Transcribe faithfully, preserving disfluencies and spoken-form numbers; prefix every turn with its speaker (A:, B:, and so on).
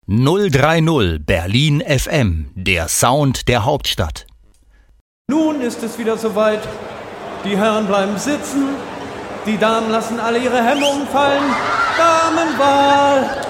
A: null drei null Berlin F M, der Sound der Hauptstadt.
B: Nun ist es wieder soweit. Die Herren bleiben sitzen, die Damen lassen alle ihre Hemmungen fallen. Damenwahl!